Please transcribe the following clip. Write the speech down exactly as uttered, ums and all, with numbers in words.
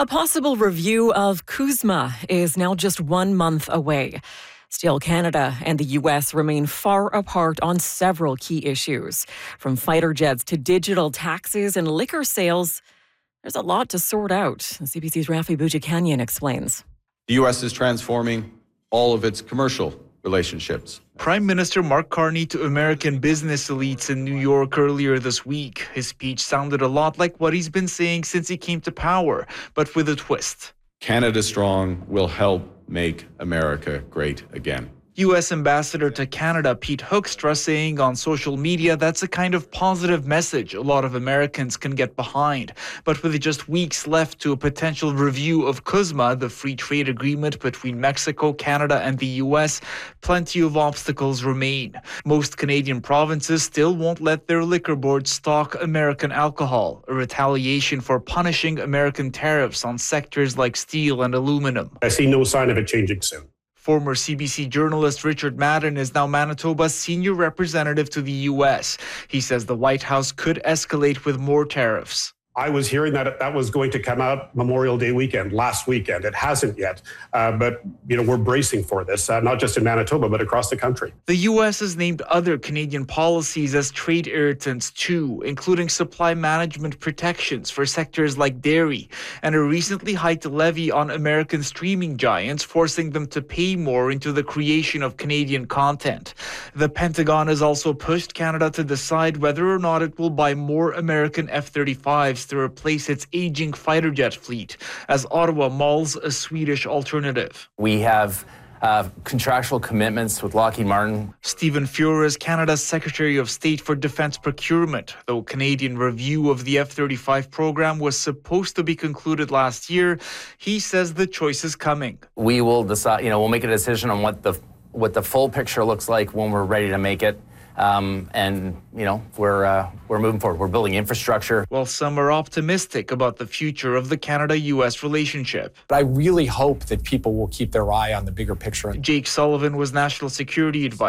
A possible review of CUSMA is now just one month away. Still, Canada and the U S remain far apart on several key issues. From fighter jets to digital taxes and liquor sales, there's a lot to sort out. C B C's Rafi Boudjikanian explains. The U S is transforming all of its commercial relationships. Prime Minister Mark Carney to American business elites in New York earlier this week. His speech sounded a lot like what he's been saying since he came to power, but with a twist. Canada Strong will help make America great again. U S Ambassador to Canada Pete Hoekstra saying on social media that's a kind of positive message a lot of Americans can get behind. But with just weeks left to a potential review of CUSMA, the free trade agreement between Mexico, Canada and the U S, plenty of obstacles remain. Most Canadian provinces still won't let their liquor boards stock American alcohol, a retaliation for punishing American tariffs on sectors like steel and aluminum. I see no sign of it changing soon. Former C B C journalist Richard Madden is now Manitoba's senior representative to the U S. He says the White House could escalate with more tariffs. I was hearing that that was going to come out Memorial Day weekend, last weekend. It hasn't yet, uh, but you know we're bracing for this, uh, not just in Manitoba, but across the country. The U S has named other Canadian policies as trade irritants too, including supply management protections for sectors like dairy, and a recently hiked levy on American streaming giants, forcing them to pay more into the creation of Canadian content. The Pentagon has also pushed Canada to decide whether or not it will buy more American F thirty-fives to replace its aging fighter jet fleet, as Ottawa mulls a Swedish alternative. We have uh, contractual commitments with Lockheed Martin. Stephen Fuhr is Canada's Secretary of State for Defence Procurement. Though Canadian review of the F thirty-five program was supposed to be concluded last year, he says the choice is coming. We will decide, you know, we'll make a decision on what the what the full picture looks like when we're ready to make it. Um, and, you know, we're uh, we're moving forward. We're building infrastructure. While some are optimistic about the future of the Canada-U S relationship. But I really hope that people will keep their eye on the bigger picture. Jake Sullivan was National Security Advisor.